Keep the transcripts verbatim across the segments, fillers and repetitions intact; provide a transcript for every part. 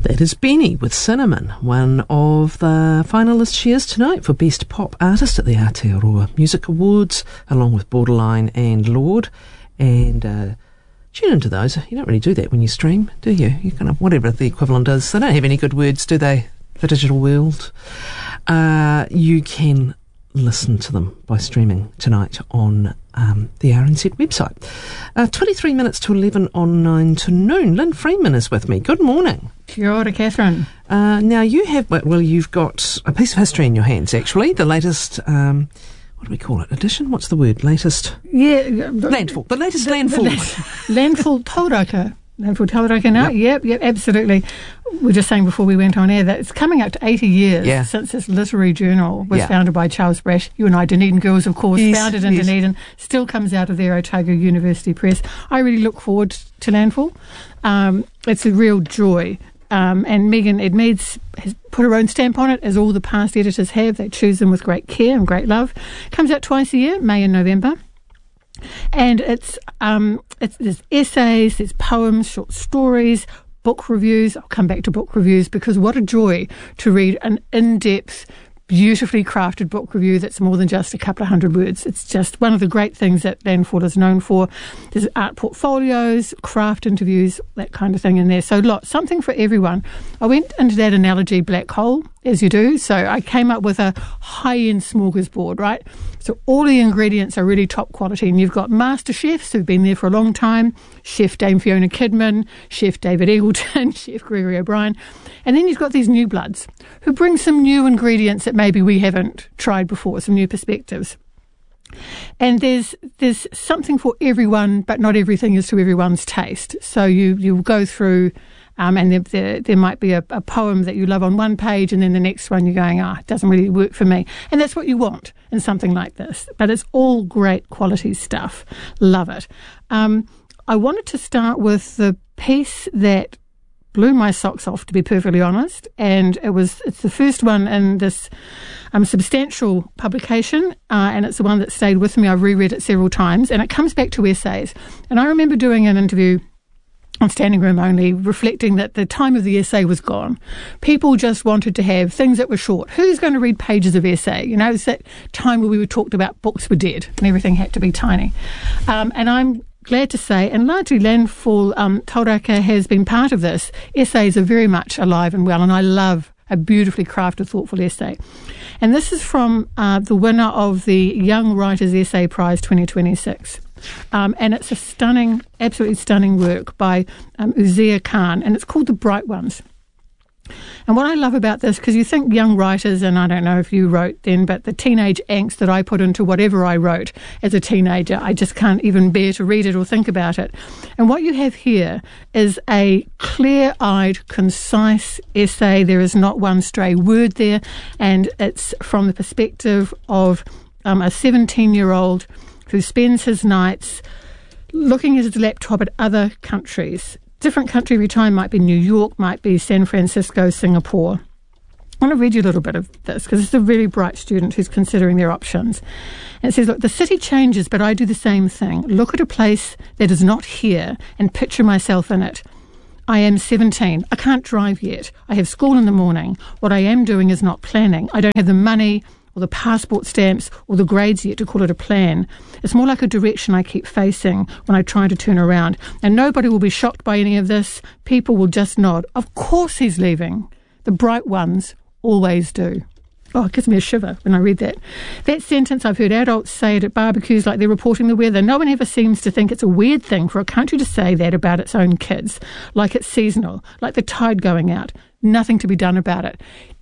That is Benny with Cinnamon, one of the finalists she is tonight for Best Pop Artist at the Aotearoa Music Awards, along with Borderline and Lord. And uh, tune into those. You don't really do that when you stream, do you? You kind of, whatever the equivalent is. They don't have any good words, do they? The digital world. Uh, you can listen to them by streaming tonight on um, the R N Z website. Uh, twenty-three minutes to eleven on nine to noon. Lynn Freeman is with me. Good morning. Kia ora, Catherine. Uh, now you have, well, you've got a piece of history in your hands, actually. The latest, um, what do we call it? Edition? What's the word? Latest? Yeah. Landfall. The latest the, landfall. The, landfall tauraka. Landfall tauraka now? Yep. yep, yep, absolutely. We were just saying before we went on air that it's coming up to eighty years yeah. since this literary journal was yeah. founded by Charles Brash. You and I, Dunedin Girls, of course, yes, founded in yes. Dunedin, still comes out of their Otago University Press. I really look forward to Landfall. Um, it's a real joy. Um, and Megan Edmeades has put her own stamp on it, as all the past editors have. They choose them with great care and great love. Comes out twice a year, May and November. And it's, um, it's there's essays, there's poems, short stories, book reviews. I'll come back to book reviews because what a joy to read an in-depth, beautifully crafted book review that's more than just a couple of hundred words. It's just one of the great things that Landfall is known for. There's art portfolios, craft interviews, that kind of thing in there. So lots, something for everyone. I went into that analogy black hole, as you do. So I came up with a high-end smorgasbord, right? So all the ingredients are really top quality. And you've got master chefs who've been there for a long time, Chef Dame Fiona Kidman, Chef David Eagleton, Chef Gregory O'Brien. And then you've got these new bloods who bring some new ingredients that maybe we haven't tried before, some new perspectives. And there's there's something for everyone, but not everything is to everyone's taste. So you, you go through... Um, and there, there, there might be a, a poem that you love on one page, and then the next one you're going, ah, oh, it doesn't really work for me. And that's what you want in something like this. But it's all great quality stuff. Love it. Um, I wanted to start with the piece that blew my socks off, to be perfectly honest. And it was it's the first one in this um, substantial publication, uh, and it's the one that stayed with me. I've reread it several times, and it comes back to essays. And I remember doing an interview on Standing Room Only, reflecting that the time of the essay was gone. People just wanted to have things that were short. Who's going to read pages of essay? You know, it's that time where we were talked about books were dead and everything had to be tiny. Um, and I'm glad to say, and largely Landfall um, tauraka has been part of this, essays are very much alive and well, and I love a beautifully crafted, thoughtful essay. And this is from uh, the winner of the Young Writers Essay Prize twenty twenty-six. Um, and it's a stunning, absolutely stunning work by um, Uzziah Khan, and it's called The Bright Ones. And what I love about this, because you think young writers, and I don't know if you wrote then, but the teenage angst that I put into whatever I wrote as a teenager, I just can't even bear to read it or think about it. And what you have here is a clear-eyed, concise essay. There is not one stray word there, and it's from the perspective of um, a seventeen-year-old who spends his nights looking at his laptop at other countries. Different country every time, might be New York, might be San Francisco, Singapore. I want to read you a little bit of this because it's a really bright student who's considering their options. And it says, look, the city changes, but I do the same thing. Look at a place that is not here and picture myself in it. I am seventeen. I can't drive yet. I have school in the morning. What I am doing is not planning. I don't have the money or the passport stamps or the grades yet to call it a plan. It's more like a direction I keep facing when I try to turn around. And nobody will be shocked by any of this. People will just nod. Of course he's leaving. The bright ones always do. Oh, it gives me a shiver when I read that. That sentence, I've heard adults say it at barbecues like they're reporting the weather. No one ever seems to think it's a weird thing for a country to say that about its own kids, like it's seasonal, like the tide going out. Nothing to be done about it.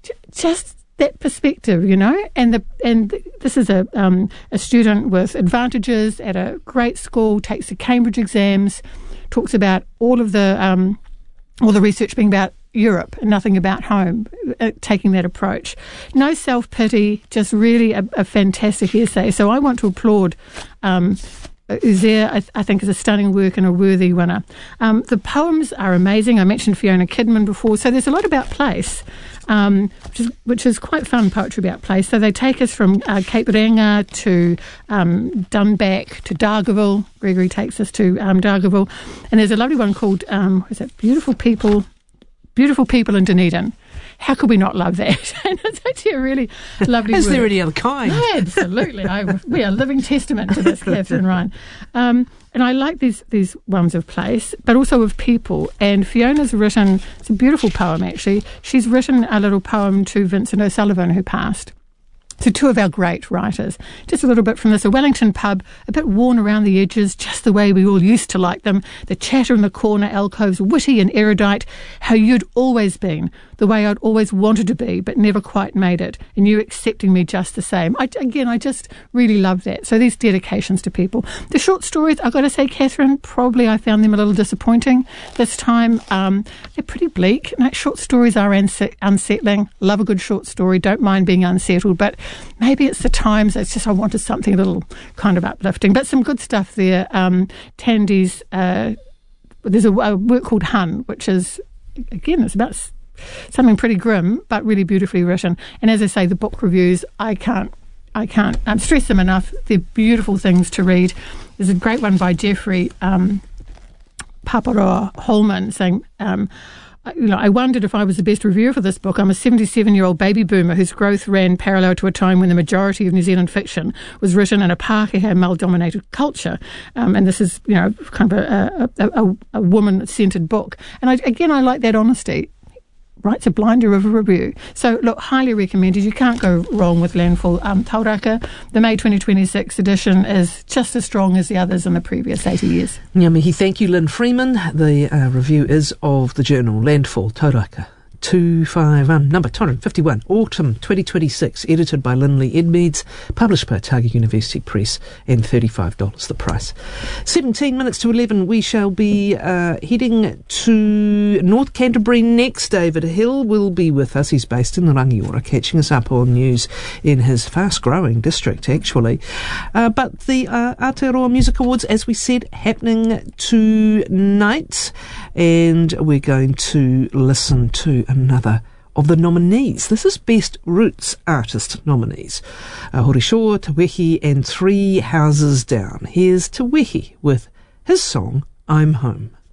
Just that perspective, you know, and the and this is a um, a student with advantages at a great school, takes the Cambridge exams, talks about all of the um, all the research being about Europe and nothing about home, uh, taking that approach. No self-pity, just really a, a fantastic essay. So I want to applaud um, Uzziah. I, th- I think is a stunning work and a worthy winner. Um, the poems are amazing. I mentioned Fiona Kidman before, so there's a lot about place. Um, which is which is quite fun poetry about place. So they take us from uh, Cape Reinga to um, Dunback to Dargaville. Gregory takes us to um, Dargaville, and there's a lovely one called um, what is it? Beautiful People beautiful people in Dunedin. How could we not love that? And it's actually a really lovely Is word. there any other kind? No, absolutely. I, we are living testament to this, Catherine Ryan. Um, and I like these these ones of place, but also of people. And Fiona's written, it's a beautiful poem actually. She's written a little poem to Vincent O'Sullivan, who passed. So two of our great writers. Just a little bit from this. A Wellington pub, a bit worn around the edges, just the way we all used to like them. The chatter in the corner alcoves, witty and erudite. How you'd always been, the way I'd always wanted to be, but never quite made it. And you accepting me just the same. I, again, I just really love that. So these dedications to people. The short stories, I've got to say, Catherine, probably I found them a little disappointing this time. Um, they're pretty bleak. No, short stories are unse- unsettling. Love a good short story. Don't mind being unsettled, but maybe it's the times. It's just I wanted something a little kind of uplifting. But some good stuff there. Um, Tandy's, uh, there's a, a work called Hun, which is, again, it's about s- something pretty grim, but really beautifully written. And as I say, the book reviews, I can't, I can't um, stress them enough. They're beautiful things to read. There's a great one by Jeffrey um, Paparoa Holman saying, um, you know, I wondered if I was the best reviewer for this book. I'm a seventy-seven-year-old baby boomer whose growth ran parallel to a time when the majority of New Zealand fiction was written in a Pākehā male-dominated culture. Um, and this is, you know, kind of a, a, a, a woman-centred book. And I, again, I like that honesty. Writes a blinder of a review. So, look, highly recommended. You can't go wrong with Landfall. Um, Tauraka, the May twenty twenty-six edition, is just as strong as the others in the previous eighty years. Ngā mihi, thank you, Lynn Freeman. The uh, review is of the journal Landfall, Tauraka. two five um, number two hundred fifty-one, autumn twenty twenty-six, edited by Lindley Edmeads, published by Otago University Press, and thirty-five dollars the price. seventeen minutes to eleven, we shall be uh, heading to North Canterbury next. David Hill will be with us. He's based in the Rangiora, catching us up on news in his fast-growing district, actually. Uh, but the uh, Aotearoa Music Awards, as we said, happening tonight, and we're going to listen to another of the nominees. This is Best Roots Artist nominees. Uh, Horishoa, Te Wehi and Three Houses Down. Here's Te Wehi with his song, I'm Home.